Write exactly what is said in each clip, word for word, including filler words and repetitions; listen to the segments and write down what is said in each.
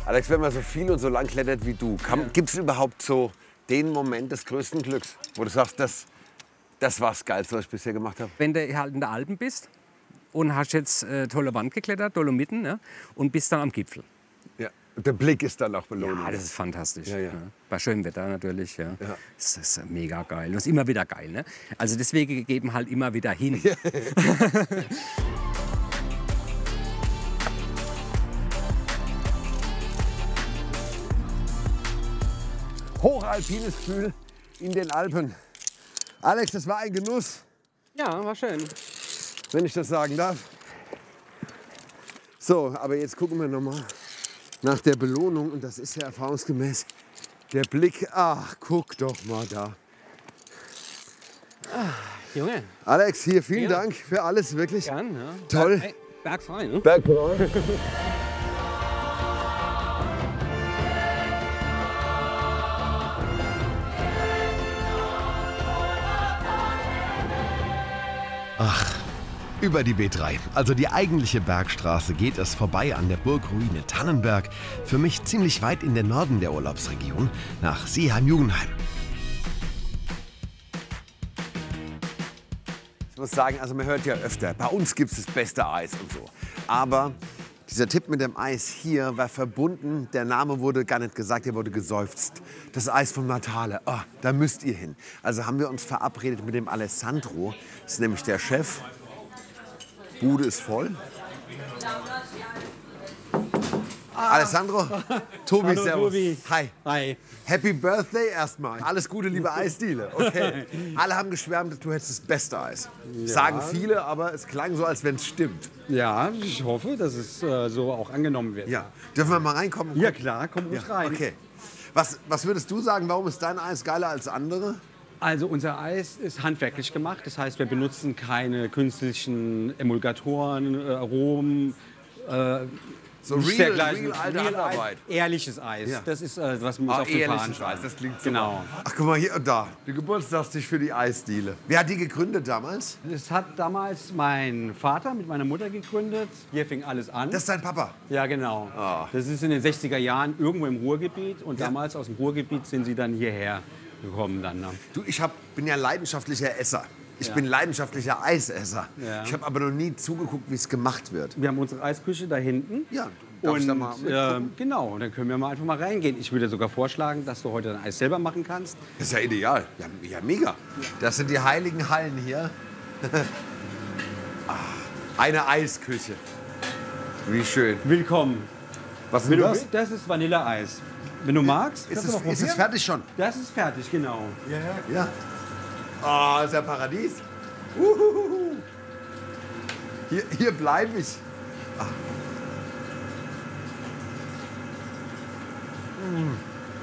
Alex, wenn man so viel und so lang klettert wie du, Ja. gibt es überhaupt so den Moment des größten Glücks, wo du sagst, das, das war das Geilste, was ich bisher gemacht habe? Wenn du halt in den Alpen bist und hast jetzt äh, tolle Wand geklettert, Dolomiten, ja, und bist dann am Gipfel. Ja. Und der Blick ist dann auch belohnt. Ja, das ist fantastisch. Ja, ja. Ja. Bei schönem Wetter natürlich. Ja. Ja. Das ist mega geil. Das ist immer wieder geil. Ne? Also deswegen geben halt immer wieder hin. Hochalpines Gefühl in den Alpen. Alex, das war ein Genuss, Ja, war schön. wenn ich das sagen darf. So, aber jetzt gucken wir noch mal nach der Belohnung. Und das ist ja erfahrungsgemäß der Blick. Ach, guck doch mal da. Junge, Alex, hier vielen Ja. Dank für alles, wirklich gern. Ja. toll. Ey, bergfrei, ne? Bergfrei. Ach, über die B drei, also die eigentliche Bergstraße, geht es vorbei an der Burgruine Tannenberg, für mich ziemlich weit in den Norden der Urlaubsregion, nach Seeheim-Jugenheim. Ich muss sagen, also man hört ja öfter, bei uns gibt es das beste Eis und so. Aber dieser Tipp mit dem Eis hier war verbunden, der Name wurde gar nicht gesagt, der wurde geseufzt. Das Eis von Natale, oh, da müsst ihr hin. Also haben wir uns verabredet mit dem Alessandro, das ist nämlich der Chef. Bude ist voll. Alessandro, Tobi, Hallo, servus. Tobi. Hi. Hi. Happy Birthday erstmal. Alles Gute, liebe Eisdiele. Okay. Alle haben geschwärmt, du hättest das beste Eis. Sagen viele, aber es klang so, als wenn es stimmt. Ja, ich hoffe, dass es äh, so auch angenommen wird. Ja. Dürfen wir mal reinkommen? Ja, klar, komm ruhig rein. Okay. Was, was würdest du sagen, warum ist dein Eis geiler als andere? Also unser Eis ist handwerklich gemacht. Das heißt, wir benutzen keine künstlichen Emulgatoren, äh, Aromen. Äh, So nicht real, dergleichen. real alte Real Handarbeit. Eis, ehrliches Eis. Ja. Das ist, äh, was wir uns Ah, auf die Fahnen ehrliches schreiben. Eis, das klingt super. Genau. Ach, guck mal hier und da. Der Geburtstagstisch für die Eisdiele. Wer hat die gegründet damals? Das hat damals mein Vater mit meiner Mutter gegründet. Hier fing alles an. Das ist dein Papa. Ja, genau. Ah. Das ist in den sechziger Jahren irgendwo im Ruhrgebiet. Und damals aus dem Ruhrgebiet sind sie dann hierher gekommen. Dann, ne? Du, ich hab, bin ja leidenschaftlicher Esser. Ich Ja. bin leidenschaftlicher Eisesser. Ja. Ich habe aber noch nie zugeguckt, wie es gemacht wird. Wir haben unsere Eisküche da hinten. Ja, darf ich da mal Und mitgucken? äh, genau, dann können wir mal einfach mal reingehen. Ich würde sogar vorschlagen, dass du heute dein Eis selber machen kannst. Das ist ja ideal. Ja, ja mega. Das sind die heiligen Hallen hier. Ah, eine Eisküche. Wie schön. Willkommen. Was ist Wenn denn du das? willst, das ist Vanilleeis. Wenn du magst, Ist kannst es, du mal ist es probieren. fertig schon? Das ist fertig, genau. Ja. Oh, ist ja Paradies. Uhuhu. Hier, hier bleibe ich. Ah. Mm.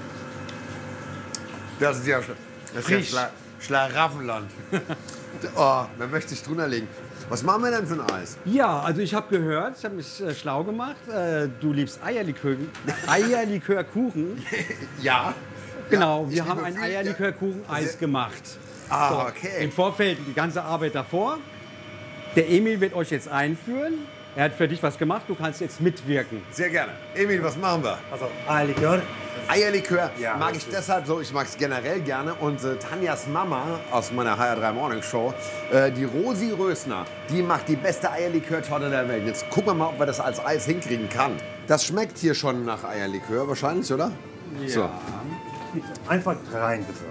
Das ist ja, das ist ja Frisch. Schla Schlaraffenland. Oh, da möchte ich drunter legen. Was machen wir denn für ein Eis? Ja, also ich habe gehört, ich habe mich äh, schlau gemacht. Äh, du liebst Eierlikör, Eierlikörkuchen. Ja. Genau, ich wir haben liebe ein viel- Eierlikörkuchen-Eis Sehr- gemacht. Ah, okay. Im Vorfeld die ganze Arbeit davor. Der Emil wird euch jetzt einführen. Er hat für dich was gemacht, du kannst jetzt mitwirken. Sehr gerne. Emil, was machen wir? Also Eierlikör. Eierlikör Ja, mag ich deshalb so, ich mag es generell gerne. Und äh, Tanjas Mama aus meiner H R drei Morning Show, äh, die Rosi Rösner, die macht die beste Eierlikör-Torte der Welt. Jetzt gucken wir mal, ob wir das als Eis hinkriegen kann. Das schmeckt hier schon nach Eierlikör wahrscheinlich, oder? Ja. So. Einfach rein, bitte.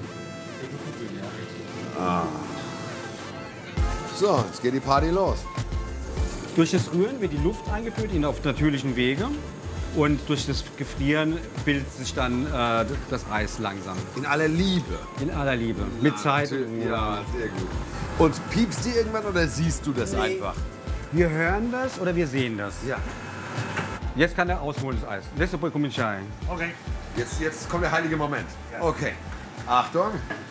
So, jetzt geht die Party los. Durch das Rühren wird die Luft eingeführt in auf natürlichen Wege. Und durch das Gefrieren bildet sich dann äh, das Eis langsam. In aller Liebe. In aller Liebe. Mit Zeit. Natürlich. Ja, sehr gut. Und piepst die irgendwann oder siehst du das einfach? Wir hören das oder wir sehen das. Ja. Jetzt kann er ausholen, das Eis. Letzte Mal kommen Schein. Okay. Jetzt, jetzt kommt der heilige Moment. Okay. Achtung.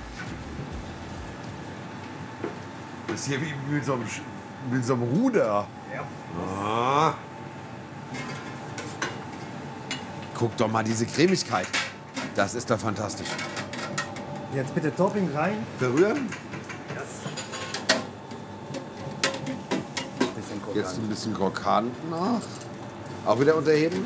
Das ist hier wie mit so einem, Sch- mit so einem Ruder. Ja. Ah. Guck doch mal diese Cremigkeit. Das ist doch fantastisch. Jetzt bitte Topping rein. Berühren. Bisschen Jetzt ein bisschen krokant noch. Auch wieder unterheben.